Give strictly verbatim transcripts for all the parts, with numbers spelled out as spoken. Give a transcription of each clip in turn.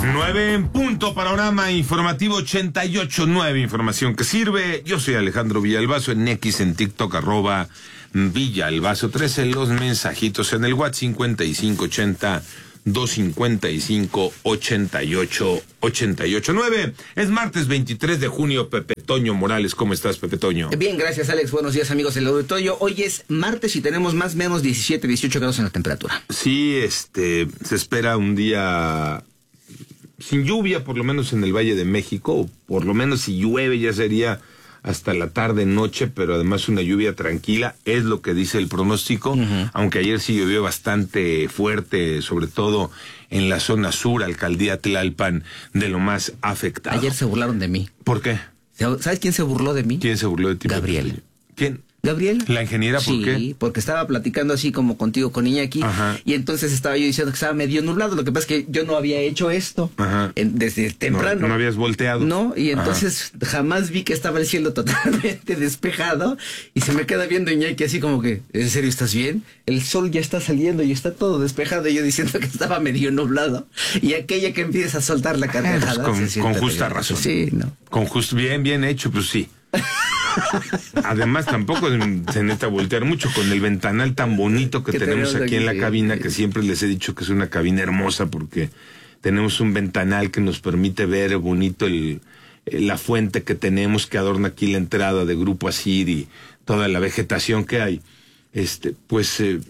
nueve en punto, panorama informativo ochenta y ocho punto nueve, información que sirve. Yo soy Alejandro Villalbazo, en X, en TikTok, arroba Villalbazo trece, los mensajitos en el WhatsApp cincuenta y cinco ochenta, doscientos cincuenta y cinco, ochenta y ocho, ochenta y ocho nueve. Es martes veintitrés de junio. Pepe Toño Morales, ¿cómo estás, Pepe Toño? Bien, gracias, Alex. Buenos días, amigos del auditorio. Hoy es martes y tenemos más o menos diecisiete, dieciocho grados en la temperatura. Sí, este, se espera un día sin lluvia, por lo menos en el Valle de México, o por lo menos si llueve ya sería hasta la tarde, noche, pero además una lluvia tranquila, es lo que dice el pronóstico, uh-huh. Aunque ayer sí llovió bastante fuerte, sobre todo en la zona sur, alcaldía Tlalpan, de lo más afectado. Ayer se burlaron de mí. ¿Por qué? ¿Sabes quién se burló de mí? ¿Quién se burló de ti? Gabriel. ¿Quién? ¿Gabriel? ¿La ingeniera? ¿Por sí, qué? Sí, porque estaba platicando así como contigo, con Iñaki, Ajá. Y entonces estaba yo diciendo que estaba medio nublado. Lo que pasa es que yo no había hecho esto en, desde temprano. No, no habías volteado. No, y entonces Ajá. jamás vi que estaba el cielo totalmente despejado y se me queda viendo Iñaki así como que, ¿en serio estás bien? El sol ya está saliendo y está todo despejado, y yo diciendo que estaba medio nublado, y aquella que empieza a soltar la carcajada. Pues con, con justa bien. razón. Sí, no. Con justo, bien, bien hecho, pues sí. Además tampoco se necesita voltear mucho con el ventanal tan bonito que tenemos aquí en la cabina, que siempre les he dicho que es una cabina hermosa porque tenemos un ventanal que nos permite ver bonito el, la fuente que tenemos, que adorna aquí la entrada de Grupo Asir y toda la vegetación que hay. Este, pues eh,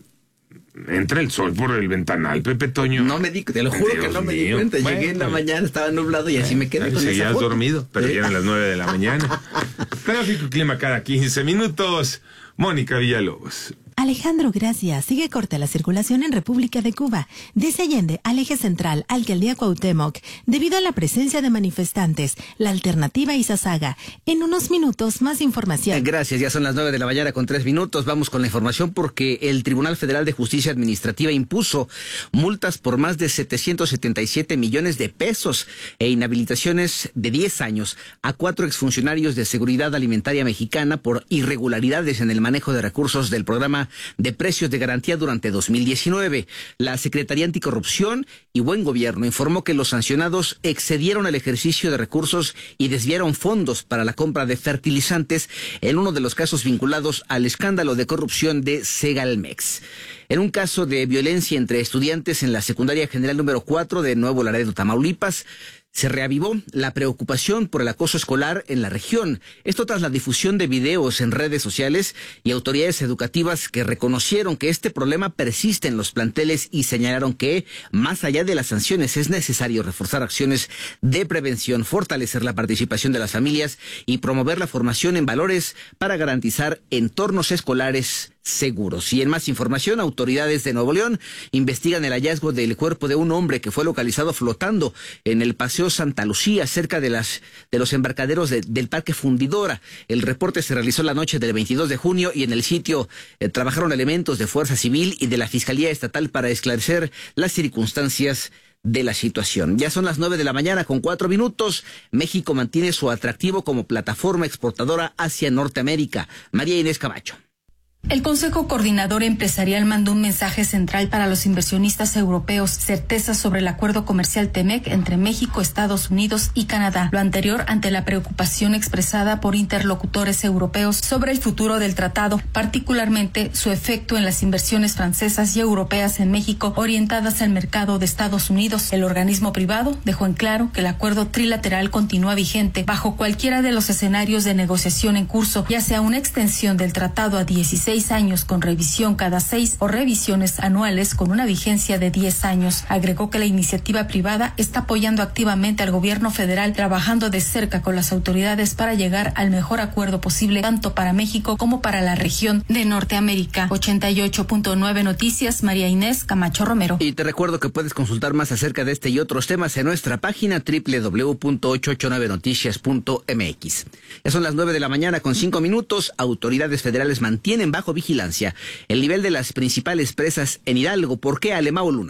entra el sol por el ventanal, Pepe Toño. No me di, te lo juro Dios que no me mío. di cuenta. Bueno, Llegué en la mañana, estaba nublado y así me quedé con seguías esa foto. dormido, pero ¿Sí? ya eran las nueve de la mañana. Tráfico y clima cada quince minutos. Mónica Villalobos. Alejandro, gracias. Sigue corta la circulación en República de Cuba, desde Allende al eje central, alcaldía Cuauhtémoc, debido a la presencia de manifestantes. La alternativa Izazaga. En unos minutos, más información. Gracias, ya son las nueve de la mañana con tres minutos. Vamos con la información porque el Tribunal Federal de Justicia Administrativa impuso multas por más de setecientos setenta y siete millones de pesos e inhabilitaciones de diez años a cuatro exfuncionarios de Seguridad Alimentaria Mexicana por irregularidades en el manejo de recursos del programa de precios de garantía durante dos mil diecinueve. La Secretaría Anticorrupción y Buen Gobierno informó que los sancionados excedieron el ejercicio de recursos y desviaron fondos para la compra de fertilizantes en uno de los casos vinculados al escándalo de corrupción de Segalmex. En un caso de violencia entre estudiantes en la Secundaria General número cuatro de Nuevo Laredo, Tamaulipas, se reavivó la preocupación por el acoso escolar en la región. Esto tras la difusión de videos en redes sociales y autoridades educativas que reconocieron que este problema persiste en los planteles y señalaron que, más allá de las sanciones, es necesario reforzar acciones de prevención, fortalecer la participación de las familias y promover la formación en valores para garantizar entornos escolares seguros. Y en más información, autoridades de Nuevo León investigan el hallazgo del cuerpo de un hombre que fue localizado flotando en el Paseo Santa Lucía, cerca de las de los embarcaderos de, del Parque Fundidora. El reporte se realizó la noche del veintidós de junio y en el sitio eh, trabajaron elementos de Fuerza Civil y de la Fiscalía Estatal para esclarecer las circunstancias de la situación. Ya son las nueve de la mañana con cuatro minutos. México mantiene su atractivo como plataforma exportadora hacia Norteamérica. María Inés Camacho. El Consejo Coordinador Empresarial mandó un mensaje central para los inversionistas europeos, certeza sobre el acuerdo comercial TEMEC entre México, Estados Unidos y Canadá. Lo anterior ante la preocupación expresada por interlocutores europeos sobre el futuro del tratado, particularmente su efecto en las inversiones francesas y europeas en México orientadas al mercado de Estados Unidos. El organismo privado dejó en claro que el acuerdo trilateral continúa vigente bajo cualquiera de los escenarios de negociación en curso, ya sea una extensión del tratado a dieciséis años con revisión cada seis o revisiones anuales con una vigencia de diez años. Agregó que la iniciativa privada está apoyando activamente al gobierno federal, trabajando de cerca con las autoridades para llegar al mejor acuerdo posible tanto para México como para la región de Norteamérica. ochenta y ocho punto nueve Noticias, María Inés Camacho Romero. Y te recuerdo que puedes consultar más acerca de este y otros temas en nuestra página doble u doble u doble u punto ochocientos ochenta y nueve noticias punto m x. Ya son las nueve de la mañana con cinco minutos. Autoridades federales mantienen bajo vigilancia el nivel de las principales presas en Hidalgo. ¿Por qué, Alemao Luna?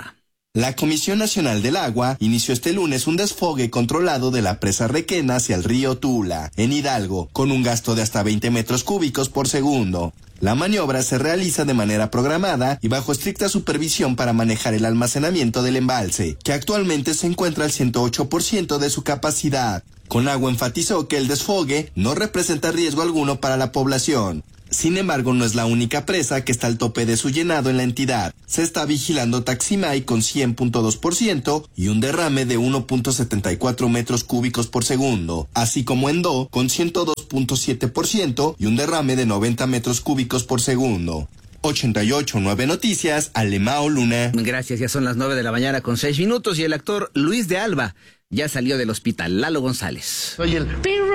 La Comisión Nacional del Agua inició este lunes un desfogue controlado de la presa Requena hacia el río Tula, en Hidalgo, con un gasto de hasta veinte metros cúbicos por segundo. La maniobra se realiza de manera programada y bajo estricta supervisión para manejar el almacenamiento del embalse, que actualmente se encuentra al ciento ocho por ciento de su capacidad. Conagua enfatizó que el desfogue no representa riesgo alguno para la población. Sin embargo, no es la única presa que está al tope de su llenado en la entidad. Se está vigilando Taximay con cien punto dos por ciento y un derrame de uno punto setenta y cuatro metros cúbicos por segundo, así como Endó con ciento dos punto siete por ciento y un derrame de noventa metros cúbicos por segundo. ochenta y ocho nueve Noticias, Alemao Luna. Gracias, ya son las nueve de la mañana con seis minutos y el actor Luis de Alba ya salió del hospital. Lalo González. Soy el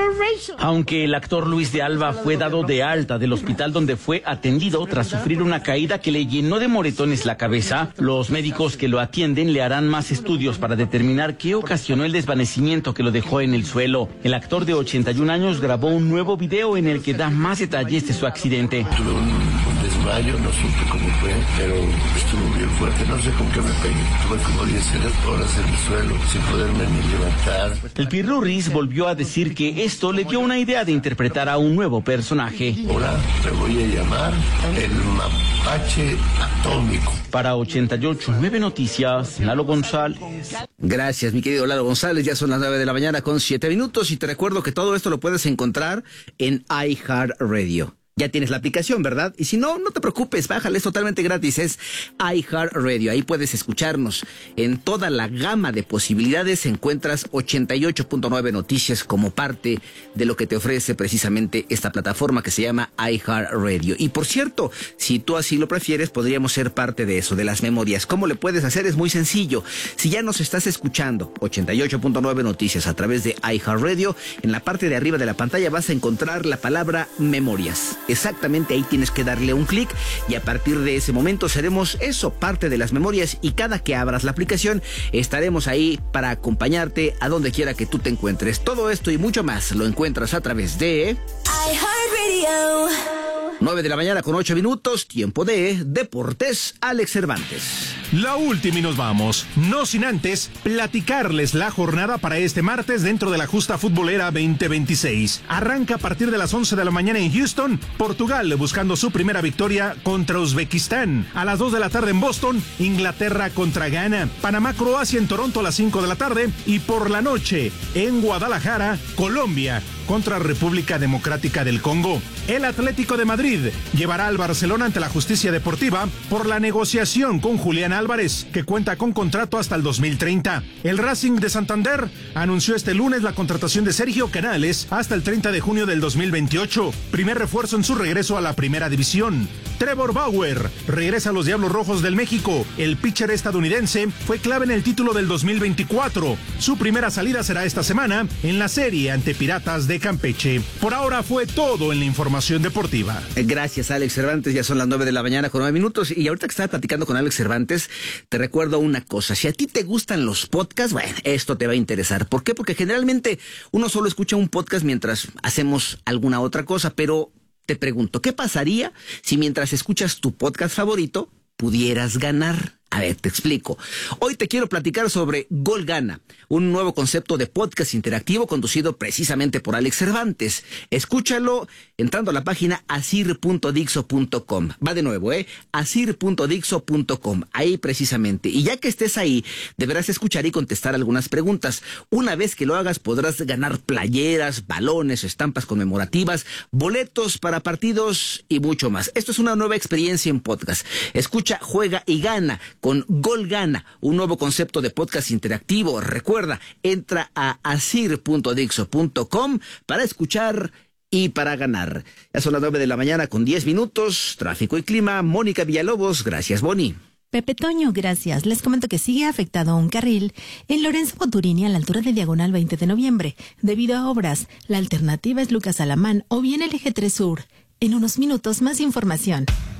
Aunque el actor Luis de Alba fue dado de alta del hospital donde fue atendido tras sufrir una caída que le llenó de moretones la cabeza, los médicos que lo atienden le harán más estudios para determinar qué ocasionó el desvanecimiento que lo dejó en el suelo. El actor de ochenta y un años grabó un nuevo video en el que da más detalles de su accidente. Tuve un, un desmayo, no supe cómo fue, pero estuvo bien fuerte, no sé con qué me pegué. Tuve como diez horas en el suelo sin poderme ni levantar. El Pirurris volvió a decir que esto le dio una idea de interpretar a un nuevo personaje. Ahora me voy a llamar el Mapache Atómico. Para ochenta y ocho nueve Noticias, Lalo González. Gracias, mi querido Lalo González. Ya son las nueve de la mañana con siete minutos y te recuerdo que todo esto lo puedes encontrar en iHeartRadio. Ya tienes la aplicación, ¿verdad? Y si no, no te preocupes, bájala, es totalmente gratis, es iHeartRadio. Ahí puedes escucharnos. En toda la gama de posibilidades encuentras ochenta y ocho punto nueve Noticias como parte de lo que te ofrece precisamente esta plataforma que se llama iHeartRadio. Y por cierto, si tú así lo prefieres, podríamos ser parte de eso, de las memorias. ¿Cómo le puedes hacer? Es muy sencillo. Si ya nos estás escuchando, ochenta y ocho punto nueve Noticias a través de iHeartRadio, en la parte de arriba de la pantalla vas a encontrar la palabra memorias. Exactamente ahí tienes que darle un clic y a partir de ese momento seremos eso, parte de las memorias, y cada que abras la aplicación estaremos ahí para acompañarte a donde quiera que tú te encuentres. Todo esto y mucho más lo encuentras a través de iHeartRadio. nueve de la mañana con ocho minutos, tiempo de Deportes, Alex Cervantes. La última y nos vamos, no sin antes platicarles la jornada para este martes dentro de la justa futbolera veinte veintiséis. Arranca a partir de las once de la mañana en Houston, Portugal buscando su primera victoria contra Uzbekistán. A las dos de la tarde en Boston, Inglaterra contra Ghana. Panamá, Croacia en Toronto a las cinco de la tarde y por la noche en Guadalajara, Colombia contra República Democrática del Congo. El Atlético de Madrid llevará al Barcelona ante la justicia deportiva por la negociación con Julián Álvarez, que cuenta con contrato hasta el dos mil treinta. El Racing de Santander anunció este lunes la contratación de Sergio Canales hasta el treinta de junio del dos mil veintiocho, primer refuerzo en su regreso a la primera división. Trevor Bauer regresa a los Diablos Rojos del México. El pitcher estadounidense fue clave en el título del dos mil veinticuatro. Su primera salida será esta semana en la serie ante Piratas de Campeche. Por ahora fue todo en la información deportiva. Gracias, Alex Cervantes. Ya son las nueve de la mañana con nueve minutos y ahorita que estaba platicando con Alex Cervantes, te recuerdo una cosa. Si a ti te gustan los podcasts, bueno, esto te va a interesar. ¿Por qué? Porque generalmente uno solo escucha un podcast mientras hacemos alguna otra cosa, pero te pregunto, ¿qué pasaría si mientras escuchas tu podcast favorito pudieras ganar? A ver, te explico. Hoy te quiero platicar sobre Gol Gana, un nuevo concepto de podcast interactivo conducido precisamente por Alex Cervantes. Escúchalo entrando a la página asir punto dixo punto com. Va de nuevo, ¿eh? asir punto dixo punto com. Ahí precisamente. Y ya que estés ahí, deberás escuchar y contestar algunas preguntas. Una vez que lo hagas, podrás ganar playeras, balones, estampas conmemorativas, boletos para partidos y mucho más. Esto es una nueva experiencia en podcast. Escucha, juega y gana con Gol Gana, un nuevo concepto de podcast interactivo. Recuerda, entra a asir punto dixo punto com para escuchar y para ganar. Ya son las nueve de la mañana con diez minutos. Tráfico y clima, Mónica Villalobos. Gracias, Boni. Pepe Toño, gracias. Les comento que sigue afectado un carril en Lorenzo Boturini a la altura de Diagonal veinte de noviembre. Debido a obras, la alternativa es Lucas Alamán o bien el Eje tres Sur. En unos minutos, más información.